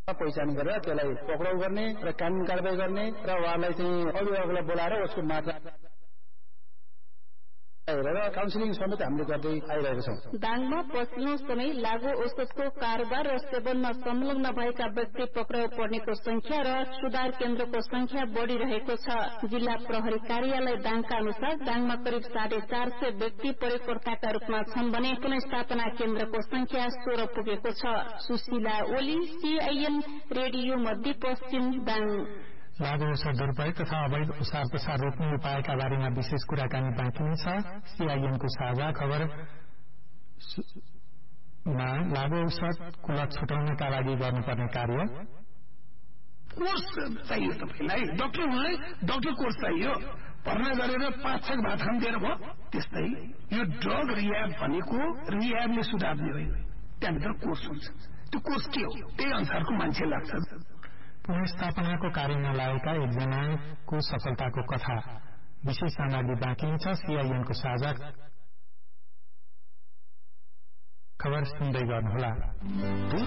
पहिचान गरेर त्यसलाई पक्राउ गर्ने र कानुन कारबाही गर्ने र उहाँलाई चाहिँ अभिभावकलाई बोलाएर उसको मात्रा काउन्सिलिङ समेत हामीले गर्दै आइरहेको छौं। दाङमा पछिल्लो समय लागू औषधको कारोबार र सेवनमा संलग्न भएका व्यक्ति पक्राउ पर्नेको संख्या र सुधार केन्द्रको संख्या बढ़िरहेको छ। जिल्ला प्रहरी कार्यालय दाङका अनुसार दाङमा करिब 450 व्यक्ति प्रयोगकर्ताका रूपमा छन् भने पुनर्स्थापना केन्द्रको संख्या 16 पुगेको छ। सुशीला ओली, सीआईएन रेडियो मध्यपश्चिम दाङ। लागू औषध दुरूपयोग तथा अवैध ओसार पसार रोक्ने उपायका बारेमा विशेष कुराकानी बाँकी नै छ। सीआईएनको साझा खबरमा लागू औषधको लत छुटाउनका लागि गर्नुपर्ने कार्य। कोर्स चाहियो तपाईलाई, डाक्टरलाई डाक्टर कोर्स चाहियो। भर्ना गरेर 5-6 भात खान दिएर भयो। त्यस्तै यो ड्रग रिह्याब भनेको रिह्याबले सुधार्ने होइन, त्यहाँभित्र कोर्स हुन्छ। त्यो कोर्स के हो, त्यही अनुसारको मान्छे लाग्छ। पुनर्स्थापनाको कार्यमा लागेका एकजनाको सफलताको कथा विशेष सामग्री बाँकी छ। सीआईएनको साझा खबर सुन्दै गर्नुहोला।